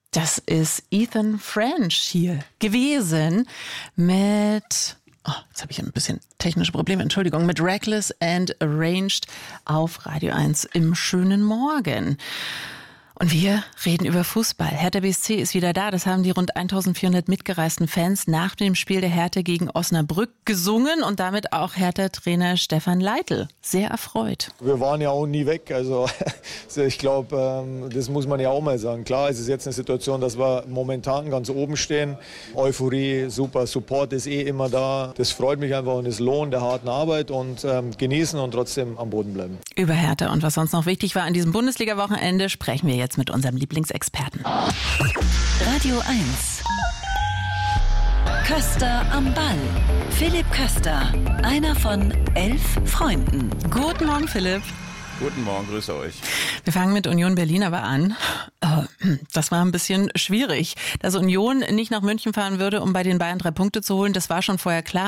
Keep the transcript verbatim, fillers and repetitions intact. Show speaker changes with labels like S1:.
S1: Das ist Ethan French hier gewesen mit, oh, jetzt habe ich ein bisschen technische Probleme, Entschuldigung, mit Reckless and Arranged auf Radio eins im schönen Morgen. Und wir reden über Fußball. Hertha B S C ist wieder da. Das haben die rund eintausendvierhundert mitgereisten Fans nach dem Spiel der Hertha gegen Osnabrück gesungen und damit auch Hertha-Trainer Stefan Leitl sehr erfreut.
S2: Wir waren ja auch nie weg. Also ich glaube, das muss man ja auch mal sagen. Klar, es ist jetzt eine Situation, dass wir momentan ganz oben stehen. Euphorie, super, Support ist eh immer da. Das freut mich einfach und ist Lohn der harten Arbeit und ähm, genießen und trotzdem am Boden bleiben.
S1: Über Hertha und was sonst noch wichtig war an diesem Bundesliga-Wochenende sprechen wir jetzt mit unserem Lieblingsexperten.
S3: Radio eins. Köster am Ball. Philipp Köster, einer von elf Freunden.
S1: Guten Morgen, Philipp.
S4: Guten Morgen, grüße euch.
S1: Wir fangen mit Union Berlin aber an. Das war ein bisschen schwierig. Dass Union nicht nach München fahren würde, um bei den Bayern drei Punkte zu holen, das war schon vorher klar.